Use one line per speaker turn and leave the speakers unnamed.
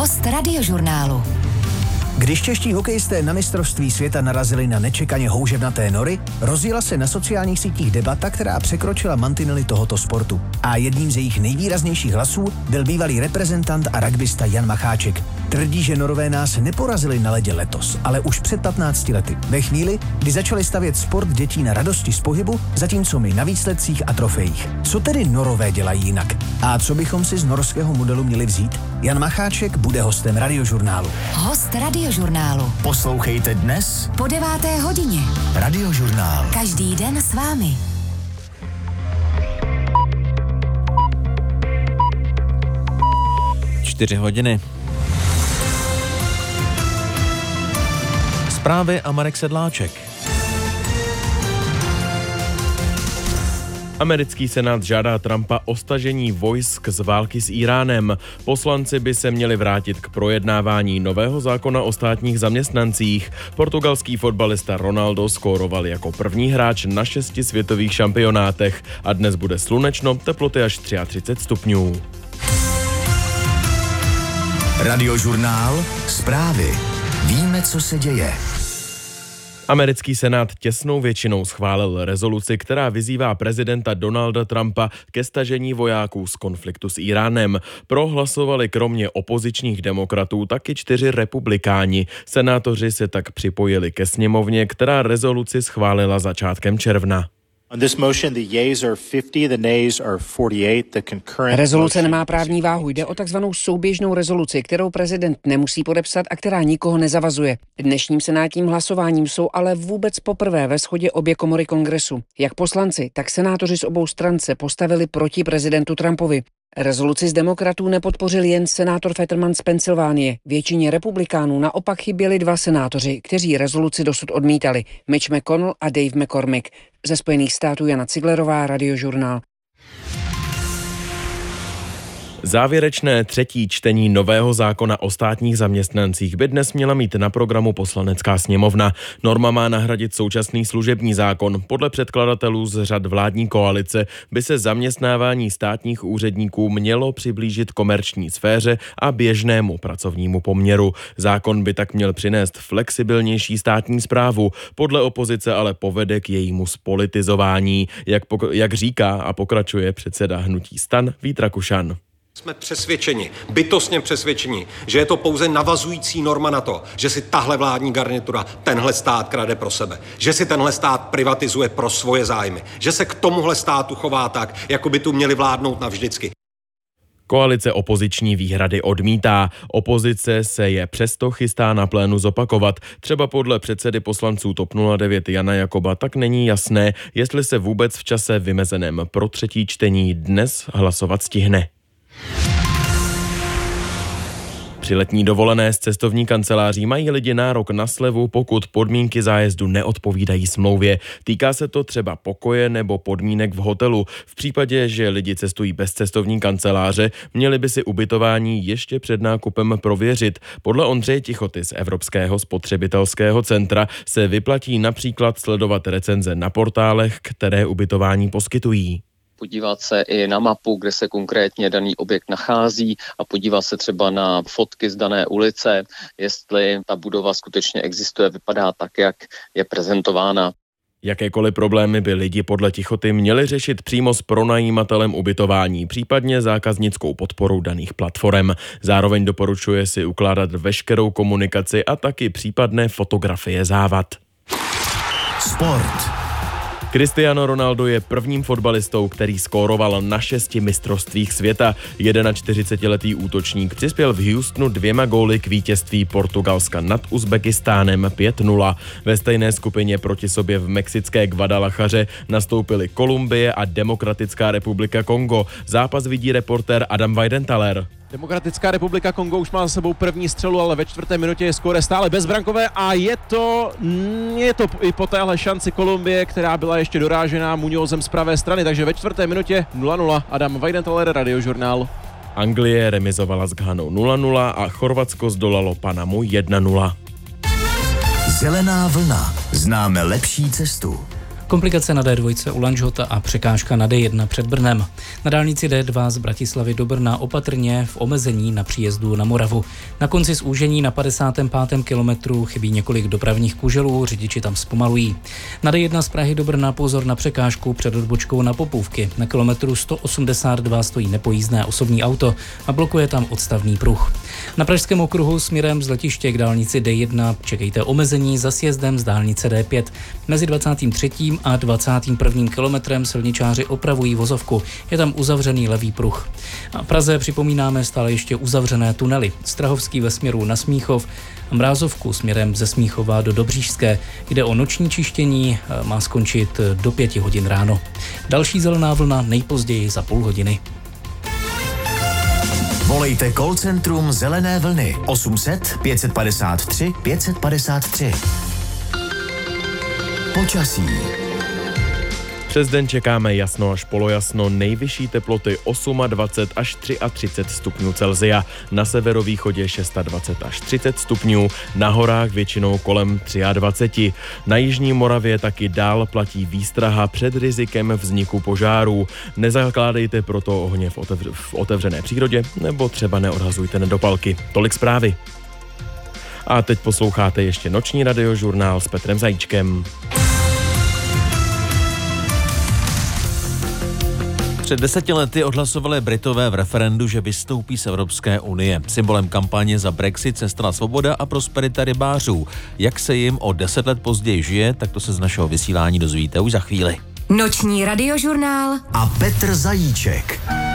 Host Radiožurnálu.
Když čeští hokejisté na mistrovství světa narazili na nečekaně houževnaté nory, rozjela se na sociálních sítích debata, která překročila mantinely tohoto sportu. A jedním z jejich nejvýraznějších hlasů byl bývalý reprezentant a rugbysta Jan Macháček. Tvrdí, že Norové nás neporazili na ledě letos, ale už před 15 lety. Ve chvíli, kdy začali stavět sport dětí na radosti z pohybu, zatímco my na výsledcích a trofejích. Co tedy Norové dělají jinak? A co bychom si z norského modelu měli vzít? Jan Macháček bude hostem Radiožurnálu.
Host Radiožurnálu.
Poslouchejte dnes
Po 9. hodině.
Radiožurnál.
Každý den s vámi.
Čtyři hodiny. Zprávy a Marek Sedláček.
Americký senát žádá Trumpa o stažení vojsk z války s Íránem. Poslanci by se měli vrátit k projednávání nového zákona o státních zaměstnancích. Portugalský fotbalista Ronaldo skóroval jako první hráč na 6 světových šampionátech a dnes bude slunečno, teploty až 33 stupňů.
Radiožurnál. Zprávy. Víme, co se děje.
Americký senát těsnou většinou schválil rezoluci, která vyzývá prezidenta Donalda Trumpa ke stažení vojáků z konfliktu s Íránem. Prohlasovali kromě opozičních demokratů taky 4 republikáni. Senátoři se tak připojili ke sněmovně, která rezoluci schválila začátkem června.
Rezoluce nemá právní váhu, jde o takzvanou souběžnou rezoluci, kterou prezident nemusí podepsat a která nikoho nezavazuje. Dnešním senátním hlasováním jsou ale vůbec poprvé ve shodě obě komory kongresu. Jak poslanci, tak senátoři z obou stran se postavili proti prezidentu Trumpovi. Rezoluci z demokratů nepodpořil jen senátor Fetterman z Pensylvánie. Většině republikánů naopak chyběli 2 senátoři, kteří rezoluci dosud odmítali. Mitch McConnell a Dave McCormick. Ze Spojených států Jana Ciglerová, Radiožurnál.
Závěrečné 3. čtení nového zákona o státních zaměstnancích by dnes měla mít na programu Poslanecká sněmovna. Norma má nahradit současný služební zákon. Podle předkladatelů z řad vládní koalice by se zaměstnávání státních úředníků mělo přiblížit komerční sféře a běžnému pracovnímu poměru. Zákon by tak měl přinést flexibilnější státní správu. Podle opozice ale povede k jejímu zpolitizování, jak říká a pokračuje předseda hnutí STAN Vít Rakušan.
Jsme přesvědčeni, bytostně přesvědčeni, že je to pouze navazující norma na to, že si tahle vládní garnitura tenhle stát krade pro sebe, že si tenhle stát privatizuje pro svoje zájmy, že se k tomuhle státu chová tak, jako by tu měli vládnout navždycky.
Koalice opoziční výhrady odmítá. Opozice se je přesto chystá na plénu zopakovat. Třeba podle předsedy poslanců TOP 09 Jana Jakoba tak není jasné, jestli se vůbec v čase vymezeném pro 3. čtení dnes hlasovat stihne. Při letní dovolené z cestovní kanceláří mají lidi nárok na slevu, pokud podmínky zájezdu neodpovídají smlouvě. Týká se to třeba pokoje nebo podmínek v hotelu. V případě, že lidi cestují bez cestovní kanceláře, měli by si ubytování ještě před nákupem prověřit. Podle Ondřeje Tichoty z Evropského spotřebitelského centra se vyplatí například sledovat recenze na portálech, které ubytování poskytují.
Podívat se i na mapu, kde se konkrétně daný objekt nachází a podívat se třeba na fotky z dané ulice, jestli ta budova skutečně existuje, vypadá tak, jak je prezentována.
Jakékoliv problémy by lidi podle Tichoty měli řešit přímo s pronajímatelem ubytování, případně zákaznickou podporou daných platform. Zároveň doporučuje si ukládat veškerou komunikaci a taky případné fotografie závad.
Sport.
Cristiano Ronaldo je prvním fotbalistou, který skóroval na 6 mistrovstvích světa. 41letý útočník přispěl v Houstonu 2 góly k vítězství Portugalska nad Uzbekistánem 5-0. Ve stejné skupině proti sobě v mexické Guadalajaře nastoupily Kolumbie a Demokratická republika Kongo. Zápas vidí reportér Adam Weidenthaler.
Demokratická republika Kongo už má za sebou první střelu, ale ve 4. minutě je skóre stále bezbrankové a je to i po téhle šanci Kolumbie, která byla ještě dorážená Muñozem z pravé strany, takže ve 4. minutě 0-0. Adam Weidenthaler, Radiožurnál.
Anglie remizovala s Ghanou 0-0 a Chorvatsko zdolalo Panamu 1-0.
Zelená vlna. Známe lepší cestu.
Komplikace na D2 u Lanžhota a překážka na D1 před Brnem. Na dálnici D2 z Bratislavy do Brna opatrně v omezení na příjezdu na Moravu. Na konci zúžení na 55. kilometru chybí několik dopravních kuželů, řidiči tam zpomalují. Na D1 z Prahy do Brna pozor na překážku před odbočkou na Popůvky. Na kilometru 182 stojí nepojízdné osobní auto a blokuje tam odstavný pruh. Na Pražském okruhu směrem z letiště k dálnici D1 čekejte omezení za sjezdem z dálnice D5. Mezi 23. a 21. kilometrem silničáři opravují vozovku. Je tam uzavřený levý pruh. A v Praze připomínáme stále ještě uzavřené tunely. Strahovský ve směru na Smíchov a Mrázovku směrem ze Smíchova do Dobřížské, kde o noční čištění má skončit do 5 hodin ráno. Další zelená vlna nejpozději za půl hodiny.
Volejte call centrum Zelené vlny 800 553 553. Počasí.
Přes den čekáme jasno až polojasno, nejvyšší teploty 28 až 33 stupňů Celsia, na severovýchodě 26 až 30 stupňů, na horách většinou kolem 23. Na jižní Moravě taky dál platí výstraha před rizikem vzniku požárů. Nezakládejte proto ohně v otevřené přírodě nebo třeba neodhazujte nedopalky. Tolik zprávy. A teď posloucháte ještě noční radiožurnál s Petrem Zajíčkem.
Před 10 lety odhlasovali Britové v referendu, že vystoupí z Evropské unie. Symbolem kampaně za Brexit se stala svoboda a prosperita rybářů. Jak se jim o 10 let později žije, tak to se z našeho vysílání dozvíte už za chvíli.
Noční radiožurnál
a Petr Zajíček.